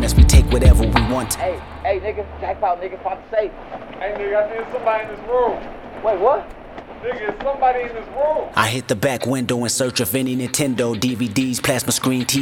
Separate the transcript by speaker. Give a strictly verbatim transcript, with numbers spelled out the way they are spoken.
Speaker 1: us, we take whatever we want.
Speaker 2: Hey, hey, nigga, jackpot, nigga, pop the safe.
Speaker 3: Hey, nigga, I think somebody in this room.
Speaker 2: Wait, what?
Speaker 3: Nigga, it's somebody in this room.
Speaker 1: I hit the back window in search of any Nintendo, D V Ds, plasma screen, T V.